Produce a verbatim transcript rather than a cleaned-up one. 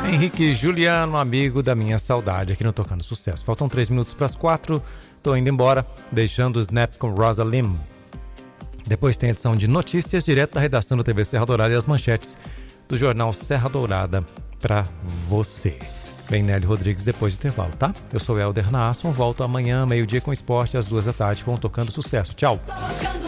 Henrique Juliano, amigo da minha saudade, aqui no Tocando Sucesso. Faltam três minutos para as quatro, tô indo embora, deixando o Snap com Rosa Lim. Depois tem a edição de notícias, direto da redação do T V Serra Dourada e as manchetes do jornal Serra Dourada para você. Vem Nélio Rodrigues depois do intervalo, tá? Eu sou Helder Naasson, volto amanhã, meio-dia com esporte, às duas da tarde, com o Tocando Sucesso. Tchau!